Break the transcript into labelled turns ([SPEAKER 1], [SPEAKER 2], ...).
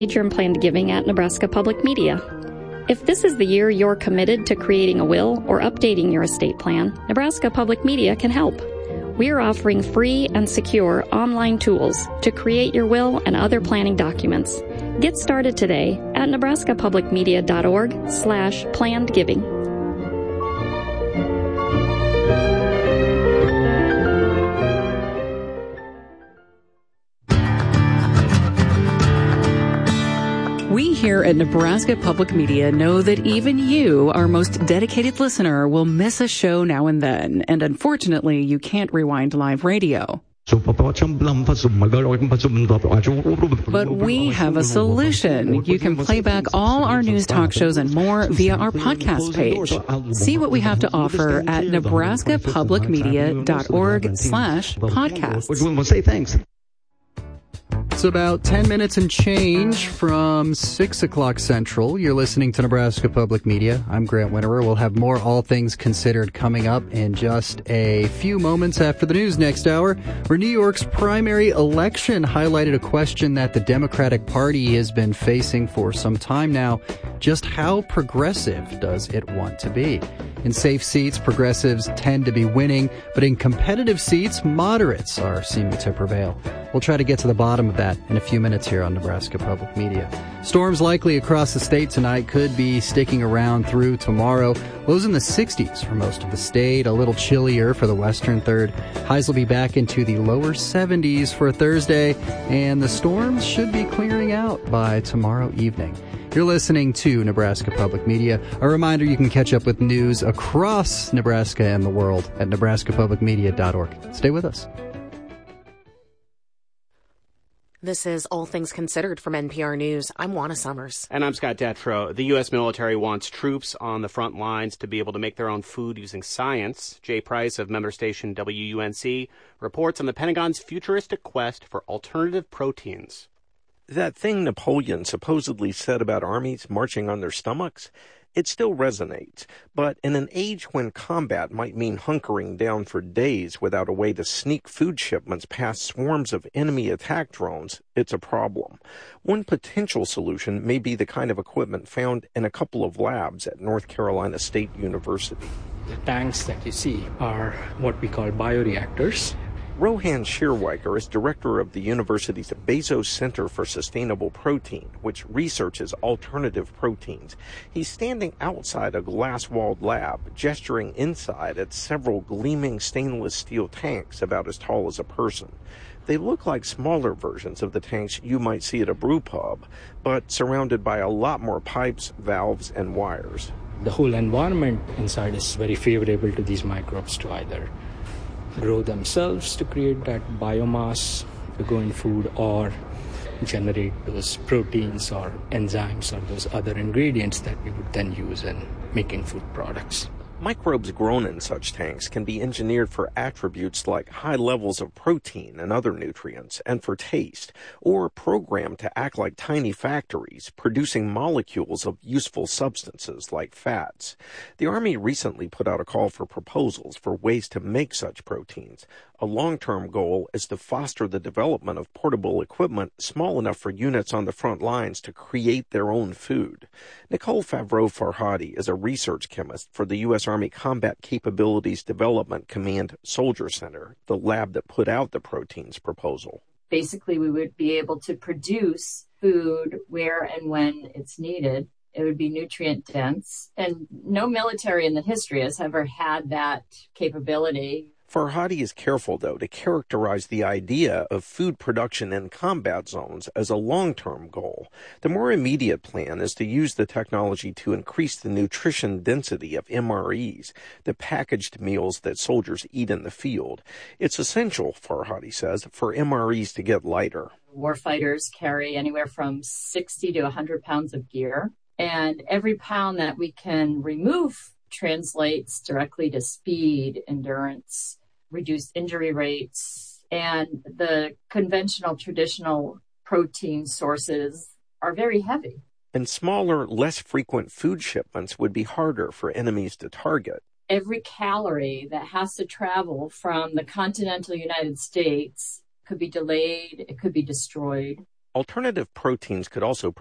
[SPEAKER 1] Major and planned giving at Nebraska Public Media. If this is the year you're committed to creating a will or updating your estate plan, Nebraska Public Media can help. We are offering free and secure online tools to create your will and other planning documents. Get started today at nebraskapublicmedia.org/plannedgiving.
[SPEAKER 2] We here at Nebraska Public Media know that even you, our most dedicated listener, will miss a show now and then. And unfortunately, you can't rewind live radio. But we have a solution. You can play back all our news talk shows and more via our podcast page. See what we have to offer at nebraskapublicmedia.org/podcasts.
[SPEAKER 3] Say thanks.
[SPEAKER 4] It's about 10 minutes and change from 6 o'clock Central. You're listening to Nebraska Public Media. I'm Grant Winterer. We'll have more All Things Considered coming up in just a few moments after the news next hour, where New York's primary election highlighted a question that the Democratic Party has been facing for some time now. Just how progressive does it want to be? In safe seats, progressives tend to be winning, but in competitive seats, moderates are seeming to prevail. We'll try to get to the bottom of that in a few minutes here on Nebraska Public Media. Storms likely across the state tonight, could be sticking around through tomorrow. Lows in the 60s for most of the state, a little chillier for the western third. Highs will be back into the lower 70s for Thursday, and the storms should be clearing out by tomorrow evening. You're listening to Nebraska Public Media. A reminder, you can catch up with news across Nebraska and the world at nebraskapublicmedia.org. Stay with us.
[SPEAKER 5] This is All Things Considered from NPR News. I'm Juana Summers.
[SPEAKER 6] And I'm Scott Detrow. The U.S. military wants troops on the front lines to be able to make their own food using science. Jay Price of member station WUNC reports on the Pentagon's futuristic quest for alternative proteins.
[SPEAKER 7] That thing Napoleon supposedly said about armies marching on their stomachs, it still resonates. But in an age when combat might mean hunkering down for days without a way to sneak food shipments past swarms of enemy attack drones, it's a problem. One potential solution may be the kind of equipment found in a couple of labs at North Carolina State University.
[SPEAKER 8] The tanks that you see are what we call bioreactors.
[SPEAKER 7] Rohan Shearwiker is director of the university's Bezos Center for Sustainable Protein, which researches alternative proteins. He's standing outside a glass-walled lab, gesturing inside at several gleaming stainless steel tanks about as tall as a person. They look like smaller versions of the tanks you might see at a brew pub, but surrounded by a lot more pipes, valves, and wires.
[SPEAKER 8] The whole environment inside is very favorable to these microbes to either grow themselves to create that biomass to go in food, or generate those proteins or enzymes or those other ingredients that we would then use in making food products.
[SPEAKER 7] Microbes grown in such tanks can be engineered for attributes like high levels of protein and other nutrients, and for taste, or programmed to act like tiny factories, producing molecules of useful substances like fats. The Army recently put out a call for proposals for ways to make such proteins. A long-term goal is to foster the development of portable equipment small enough for units on the front lines to create their own food. Nicole Favreau-Farhadi is a research chemist for the U.S. Army Combat Capabilities Development Command Soldier Center, the lab that put out the proteins proposal.
[SPEAKER 9] Basically, we would be able to produce food where and when it's needed. It would be nutrient dense. And no military in the history has ever had that capability.
[SPEAKER 7] Farhadi is careful, though, to characterize the idea of food production in combat zones as a long-term goal. The more immediate plan is to use the technology to increase the nutrition density of MREs, the packaged meals that soldiers eat in the field. It's essential, Farhadi says, for MREs to get lighter.
[SPEAKER 9] Warfighters carry anywhere from 60 to 100 pounds of gear, and every pound that we can remove translates directly to speed, endurance, reduced injury rates, and the conventional, traditional protein sources are very heavy.
[SPEAKER 7] And smaller, less frequent food shipments would be harder for enemies to target.
[SPEAKER 9] Every calorie that has to travel from the continental United States could be delayed, it could be destroyed.
[SPEAKER 7] Alternative proteins could also